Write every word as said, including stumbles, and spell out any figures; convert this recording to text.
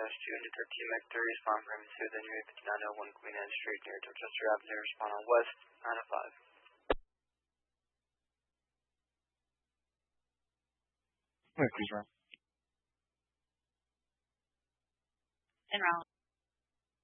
West two into thirteen Mech three, respond for M two, then U A fifty-nine oh one Queen Anne Street near Dorchester Avenue, respond on West nine oh five. Wait, please, Ron. En route.